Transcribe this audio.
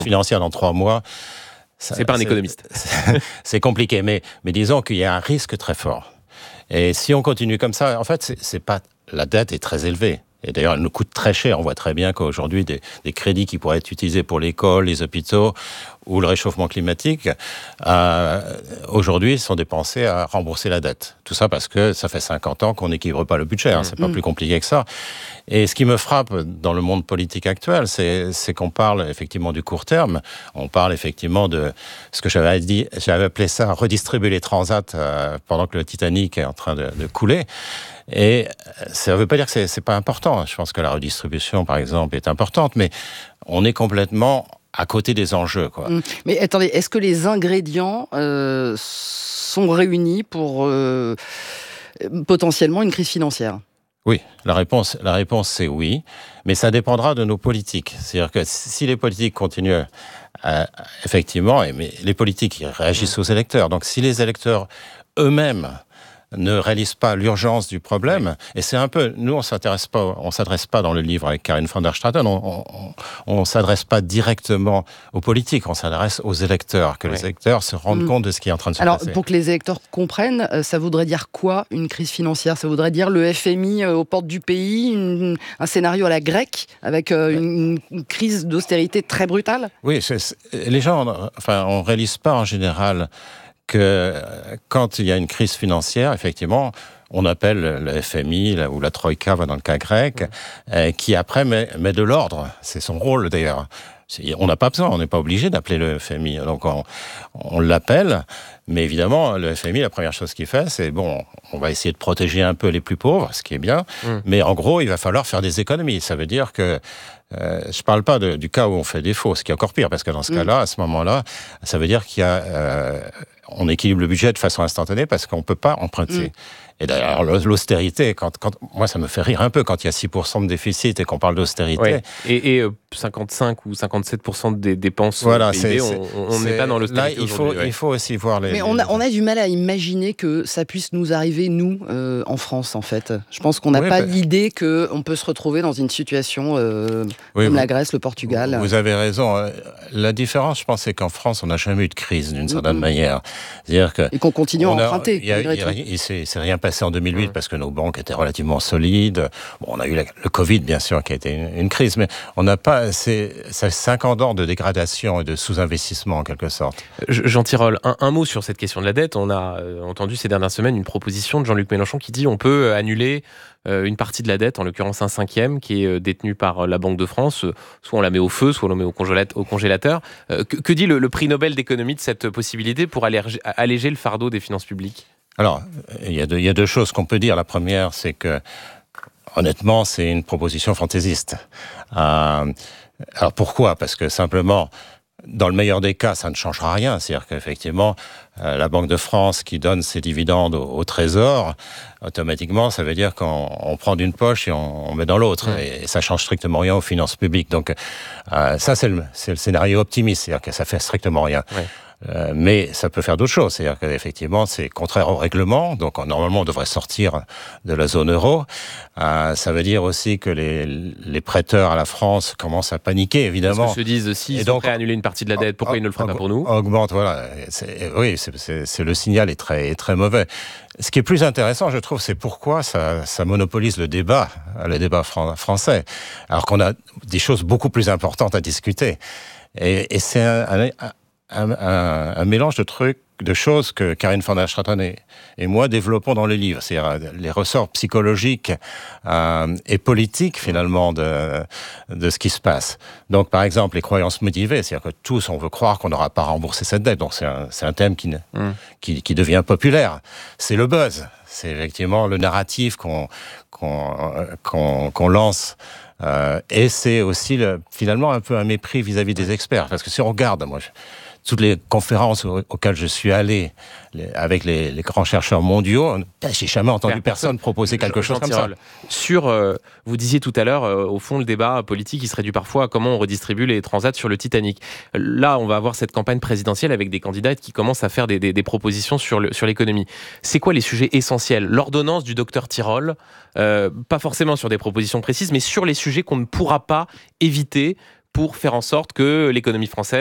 financière dans 3 mois... C'est pas un économiste. C'est compliqué, mais disons qu'il y a un risque très fort. Et si on continue comme ça, en fait, c'est pas... La dette est très élevée. Et d'ailleurs, elle nous coûte très cher. On voit très bien qu'aujourd'hui, des crédits qui pourraient être utilisés pour l'école, les hôpitaux ou le réchauffement climatique, aujourd'hui, sont dépensés à rembourser la dette. Tout ça parce que ça fait 50 ans qu'on n'équilibre pas le budget. C'est pas plus compliqué que ça. Et ce qui me frappe dans le monde politique actuel, c'est qu'on parle effectivement du court terme. On parle effectivement de ce que j'avais appelé ça redistribuer les transats pendant que le Titanic est en train de couler. Et ça ne veut pas dire que c'est pas important. Je pense que la redistribution, par exemple, est importante, mais on est complètement à côté des enjeux, quoi. Mais attendez, est-ce que les ingrédients sont réunis pour potentiellement une crise financière ? Oui, la réponse c'est oui, mais ça dépendra de nos politiques. C'est-à-dire que si les politiques continuent effectivement, mais les politiques ils réagissent aux électeurs. Donc si les électeurs eux-mêmes ne réalisent pas l'urgence du problème, et c'est un peu, nous on s'adresse pas dans le livre avec Karine van der Straeten, on s'adresse pas directement aux politiques, on s'adresse aux électeurs, que les électeurs se rendent compte de ce qui est en train de se passer. Alors pour que les électeurs comprennent, ça voudrait dire quoi une crise financière ? Ça voudrait dire le FMI aux portes du pays, un scénario à la grecque, avec une crise d'austérité très brutale ? Oui, les gens, on réalise pas en général que quand il y a une crise financière, effectivement, on appelle le FMI ou la Troïka, dans le cas grec, qui après met de l'ordre. C'est son rôle d'ailleurs. On n'a pas besoin, on n'est pas obligé d'appeler le FMI. Donc on l'appelle, mais évidemment, le FMI, la première chose qu'il fait, c'est on va essayer de protéger un peu les plus pauvres, ce qui est bien, mais en gros, il va falloir faire des économies. Ça veut dire que je parle pas du cas où on fait défaut, ce qui est encore pire, parce que dans ce cas-là, à ce moment-là, ça veut dire on équilibre le budget de façon instantanée parce qu'on peut pas emprunter. Et d'ailleurs, l'austérité, moi, ça me fait rire un peu quand il y a 6% de déficit et qu'on parle d'austérité. Ouais. Et 55 ou 57% des dépenses PIB, on n'est pas dans l'austérité. Là, il faut aussi voir les... Mais on a du mal à imaginer que ça puisse nous arriver, nous, en France, en fait. Je pense qu'on n'a pas l'idée qu'on peut se retrouver dans une situation comme la Grèce, le Portugal. Vous avez raison. La différence, je pense, c'est qu'en France, on n'a jamais eu de crise, d'une certaine manière. C'est-à-dire que... Et qu'on continue à emprunter. Il s'est rien passé en 2008 parce que nos banques étaient relativement solides. On a eu le Covid, bien sûr, qui a été une crise, mais on n'a pas... C'est 50 ans de dégradation et de sous-investissement, en quelque sorte. Jean Tirole, un mot sur cette question de la dette. On a entendu ces dernières semaines une proposition de Jean-Luc Mélenchon qui dit on peut annuler une partie de la dette, en l'occurrence un 5e, qui est détenu par la Banque de France. Soit on la met au feu, soit on la met au congélateur. Que dit le prix Nobel d'économie de cette possibilité pour alléger le fardeau des finances publiques ? Alors, il y a deux choses qu'on peut dire. La première, c'est que, honnêtement, c'est une proposition fantaisiste. Alors pourquoi ? Parce que simplement, dans le meilleur des cas, ça ne changera rien. C'est-à-dire qu'effectivement, la Banque de France qui donne ses dividendes au Trésor, automatiquement, ça veut dire qu'on prend d'une poche et on met dans l'autre. Et ça change strictement rien aux finances publiques. Donc, ça, c'est le scénario optimiste. C'est-à-dire que ça fait strictement rien. Ouais. Mais ça peut faire d'autres choses. C'est-à-dire qu'effectivement, c'est contraire au règlement. Donc, normalement, on devrait sortir de la zone euro. Ça veut dire aussi que les prêteurs à la France commencent à paniquer, évidemment. Parce que se disent aussi, ils sont prêts à annuler une partie de la dette. Pourquoi ils ne le feraient pas pour nous ? Augmente, voilà. Oui, le signal est très, très mauvais. Ce qui est plus intéressant, je trouve, c'est pourquoi ça monopolise le débat français. Alors qu'on a des choses beaucoup plus importantes à discuter. Et c'est un mélange de choses que Karine van der Straeten et moi développons dans le livre. C'est-à-dire les ressorts psychologiques et politiques, finalement, de ce qui se passe. Donc, par exemple, les croyances motivées. C'est-à-dire que tous, on veut croire qu'on n'aura pas remboursé cette dette. Donc, c'est un thème qui devient populaire. C'est le buzz. C'est effectivement le narratif qu'on lance. Et c'est aussi, finalement, un peu un mépris vis-à-vis des experts. Parce que si on regarde, toutes les conférences auxquelles je suis allé avec les grands chercheurs mondiaux, j'ai jamais entendu personne proposer quelque chose comme ça. Vous disiez tout à l'heure, au fond, le débat politique, il se réduit parfois à comment on redistribue les transats sur le Titanic. Là, on va avoir cette campagne présidentielle avec des candidats qui commencent à faire des propositions sur l'économie. C'est quoi les sujets essentiels ? L'ordonnance du docteur Tirole, pas forcément sur des propositions précises, mais sur les sujets qu'on ne pourra pas éviter, pour faire en sorte que l'économie française